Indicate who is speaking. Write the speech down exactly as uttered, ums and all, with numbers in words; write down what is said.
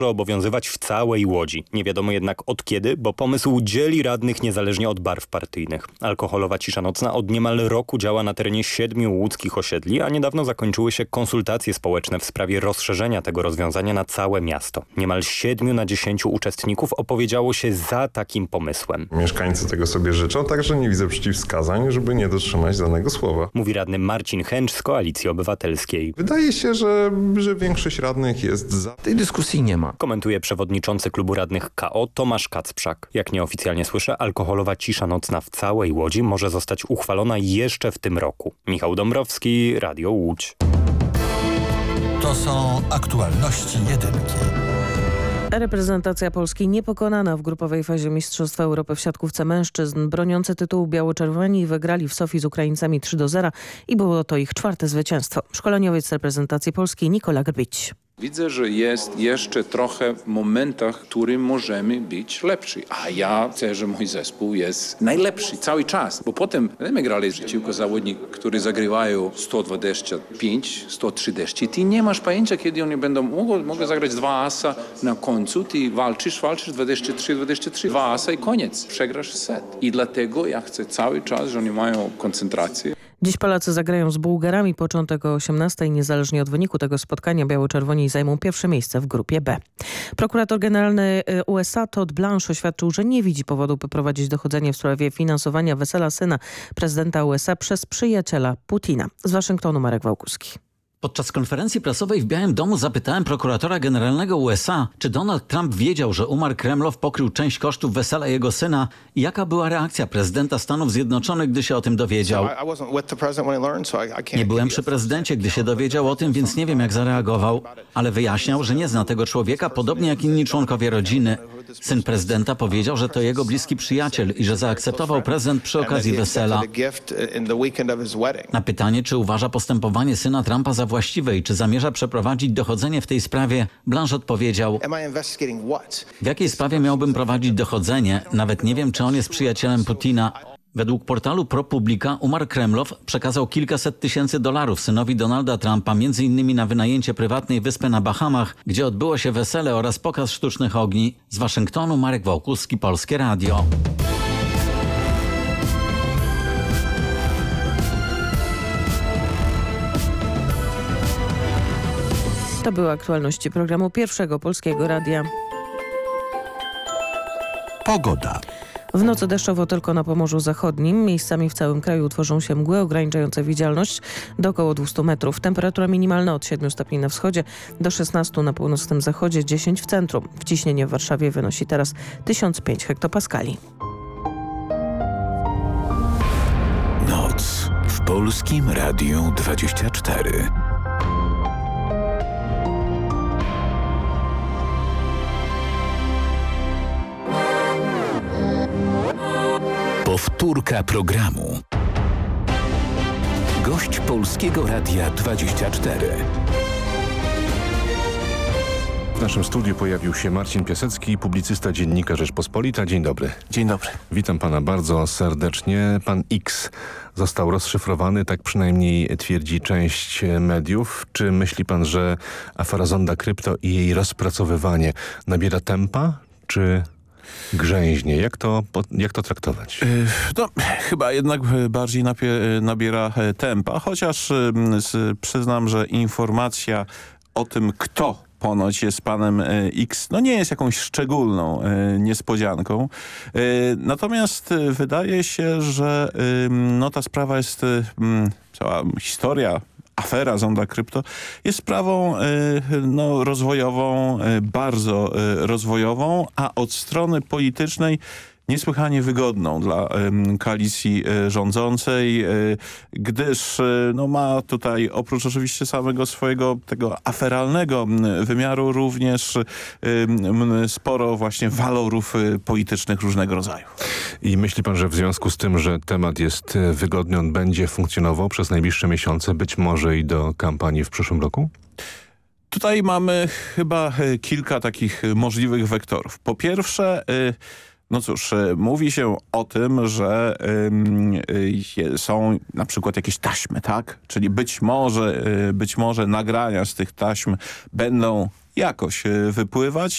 Speaker 1: obowiązywać w całej Łodzi. Nie wiadomo jednak od kiedy, bo pomysł dzieli radnych niezależnie od barw partyjnych. Alkoholowa cisza nocna od niemal roku działa na terenie siedmiu łódzkich osiedli, a niedawno zakończyły się konsultacje społeczne w sprawie rozszerzenia tego rozwiązania na całe miasto. Niemal siedmiu na dziesięciu uczestników opowiedziało się za takim pomysłem.
Speaker 2: Mieszkańcy tego sobie życzą, także nie widzę przeciwwskazań, żeby nie dotrzymać danego słowa.
Speaker 1: Mówi radny Marcin Chęcz z Koalicji Obywatelskiej.
Speaker 2: Wydaje się, że, że większość radnych jest za.
Speaker 3: Tej dyskusji nie ma.
Speaker 1: Komentuje przewodniczący klubu radnych K O Tomasz Kacprzak. Jak nieoficjalnie słyszę, alkoholowa cisza nocna w całej Łodzi może zostać uchwalona jeszcze w tym roku. Michał Dąbrowski, Radio Łódź.
Speaker 4: To są aktualności jedynki.
Speaker 5: Reprezentacja Polski niepokonana w grupowej fazie Mistrzostwa Europy w siatkówce mężczyzn. Broniący tytułu biało-czerwoni wygrali w Sofii z Ukraińcami trzy do zera i było to ich czwarte zwycięstwo. Szkoleniowiec reprezentacji Polski Nikola Grbić.
Speaker 6: Widzę, że jest jeszcze trochę w momentach, w którym możemy być lepsi. A ja chcę, że mój zespół jest najlepszy cały czas. Bo potem my grali przeciwko zawodnikom, którzy zagrywają sto dwadzieścia pięć, sto trzydzieści. Ty nie masz pojęcia, kiedy oni będą mogą, mogą zagrać dwa asa na końcu. Ty walczysz, walczysz dwadzieścia trzy dwadzieścia trzy. Dwa asa i koniec. Przegrasz set. I dlatego ja chcę cały czas, że oni mają koncentrację.
Speaker 5: Dziś Polacy zagrają z Bułgarami. Początek o osiemnastej. Niezależnie od wyniku tego spotkania biało-czerwoni zajmą pierwsze miejsce w grupie B. Prokurator generalny U S A Todd Blanche oświadczył, że nie widzi powodu, by prowadzić dochodzenie w sprawie finansowania wesela syna prezydenta U S A przez przyjaciela Putina. Z Waszyngtonu Marek Wałkuski.
Speaker 7: Podczas konferencji prasowej w Białym Domu zapytałem prokuratora generalnego U S A, czy Donald Trump wiedział, że Umar Kremlow pokrył część kosztów wesela jego syna i jaka była reakcja prezydenta Stanów Zjednoczonych, gdy się o tym dowiedział. Nie byłem przy prezydencie, gdy się dowiedział o tym, więc nie wiem, jak zareagował, ale wyjaśniał, że nie zna tego człowieka, podobnie jak inni członkowie rodziny. Syn prezydenta powiedział, że to jego bliski przyjaciel i że zaakceptował prezent przy okazji wesela. Na pytanie, czy uważa postępowanie syna Trumpa za właściwe i czy zamierza przeprowadzić dochodzenie w tej sprawie, Blanche odpowiedział: w jakiej sprawie miałbym prowadzić dochodzenie? Nawet nie wiem, czy on jest przyjacielem Putina. Według portalu ProPublica Umar Kremlow przekazał kilkaset tysięcy dolarów synowi Donalda Trumpa, między innymi na wynajęcie prywatnej wyspy na Bahamach, gdzie odbyło się wesele oraz pokaz sztucznych ogni. Z Waszyngtonu Marek Wałkuski, Polskie Radio.
Speaker 5: To były aktualności programu Pierwszego Polskiego Radia.
Speaker 4: Pogoda.
Speaker 5: W nocy deszczowo tylko na Pomorzu Zachodnim. Miejscami w całym kraju utworzą się mgły ograniczające widzialność do około dwieście metrów. Temperatura minimalna od siedmiu stopni na wschodzie do szesnastu na północnym zachodzie, dziesięć w centrum. Wciśnienie w Warszawie wynosi teraz tysiąc pięć hektopaskali.
Speaker 4: Noc w Polskim Radiu dwadzieścia cztery. Powtórka programu. Gość Polskiego Radia dwadzieścia cztery.
Speaker 8: W naszym studiu pojawił się Marcin Piasecki, publicysta, Dziennika Rzeczpospolita. Dzień dobry.
Speaker 9: Dzień dobry.
Speaker 8: Witam pana bardzo serdecznie. Pan X został rozszyfrowany, tak przynajmniej twierdzi część mediów. Czy myśli pan, że afera Zonda Krypto i jej rozpracowywanie nabiera tempa, czy grzęźnie? Jak to, jak to traktować?
Speaker 9: No, chyba jednak bardziej nabiera tempa, chociaż przyznam, że informacja o tym, kto ponoć jest panem X, no nie jest jakąś szczególną niespodzianką. Natomiast wydaje się, że no ta sprawa jest, cała historia, afera Zonda Krypto jest sprawą no, rozwojową, bardzo rozwojową, a od strony politycznej niesłychanie wygodną dla um, koalicji e, rządzącej, e, gdyż e, no, ma tutaj oprócz oczywiście samego swojego tego aferalnego m, wymiaru również e, m, sporo właśnie walorów e, politycznych różnego rodzaju.
Speaker 8: I myśli pan, że w związku z tym, że temat jest wygodny, on będzie funkcjonował przez najbliższe miesiące, być może i do kampanii w przyszłym roku?
Speaker 9: Tutaj mamy chyba kilka takich możliwych wektorów. Po pierwsze, e, no cóż, mówi się o tym, że y, są na przykład jakieś taśmy, tak? Czyli być może, y, być może nagrania z tych taśm będą jakoś wypływać.